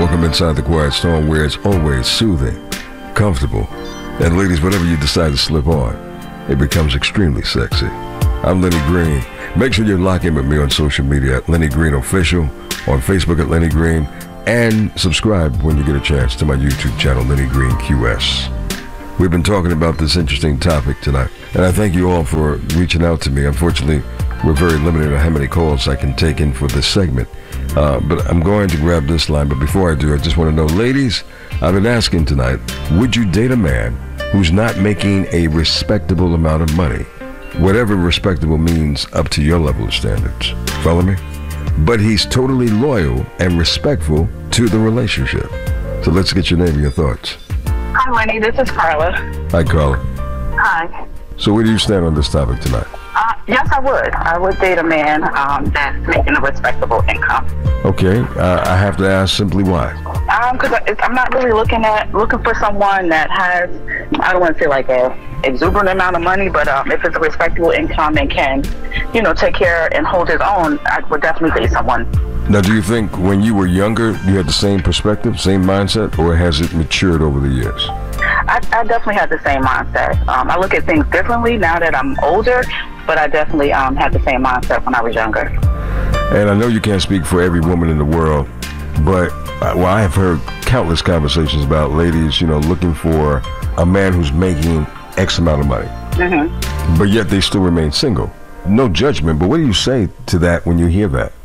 Welcome inside the Quiet Storm, where it's always soothing, comfortable, and ladies, whatever you decide to slip on, it becomes extremely sexy. I'm Lenny Green. Make sure you lock in with me on social media at Lenny Green Official, on Facebook at Lenny Green, and subscribe when you get a chance to my YouTube channel, Lenny Green QS. We've been talking about this interesting topic tonight, and I thank you all for reaching out to me. Unfortunately, we're very limited on how many calls I can take in for this segment, but I'm going to grab this line. But before I do, I just want to know, ladies, I've been asking tonight, would you date a man who's not making a respectable amount of money? Whatever respectable means, up to your level of standards. Follow me? But he's totally loyal and respectful to the relationship. So let's get your name and your thoughts. Hi, Lenny. This is Carla. Hi, Carla. Hi. So where do you stand on this topic tonight? Yes, I would. I would date a man that's making a respectable income. Okay. I have to ask simply why. Because I'm not really looking for someone that has, I don't want to say like a exuberant amount of money, but if it's a respectable income and can, take care and hold his own, I would definitely date someone. Now, do you think when you were younger, you had the same perspective, same mindset, or has it matured over the years? I definitely had the same mindset. I look at things differently now that I'm older, but I definitely had the same mindset when I was younger. And I know you can't speak for every woman in the world, but I have heard countless conversations about ladies, looking for a man who's making X amount of money, but yet they still remain single. No judgment, but what do you say to that when you hear that?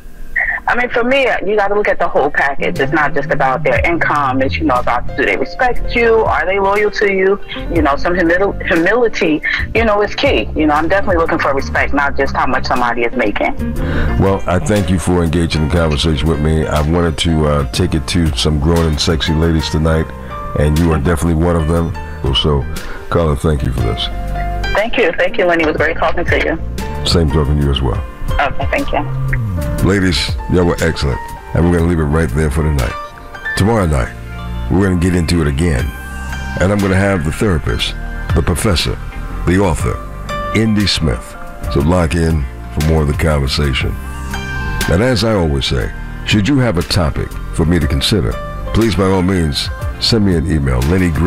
I mean, for me, you got to look at the whole package. It's not just about their income. It's, about do they respect you? Are they loyal to you? Some humility, is key. I'm definitely looking for respect, not just how much somebody is making. Well, I thank you for engaging in conversation with me. I wanted to take it to some grown and sexy ladies tonight, and you are definitely one of them. So, Carla, thank you for this. Thank you. Thank you, Lenny. It was great talking to you. Same talking to you as well. Okay, thank you. Ladies, y'all were excellent, and we're going to leave it right there for tonight. Tomorrow night, we're going to get into it again, and I'm going to have the therapist, the professor, the author, Indy Smith. So lock in for more of the conversation. And as I always say, should you have a topic for me to consider, please, by all means, send me an email,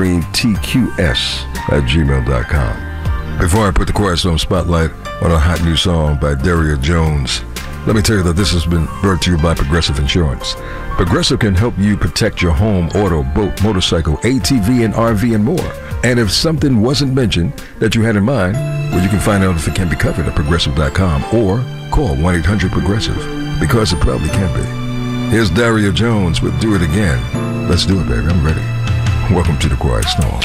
LennyGreenTQS@gmail.com. Before I put the Quiet Storm spotlight on a hot new song by Daria Jones, let me tell you that this has been brought to you by Progressive Insurance. Progressive can help you protect your home, auto, boat, motorcycle, ATV, and RV, and more. And if something wasn't mentioned that you had in mind, well, you can find out if it can be covered at Progressive.com or call 1-800-PROGRESSIVE, because it probably can be. Here's Daria Jones with Do It Again. Let's do it, baby. I'm ready. Welcome to the Quiet Storm.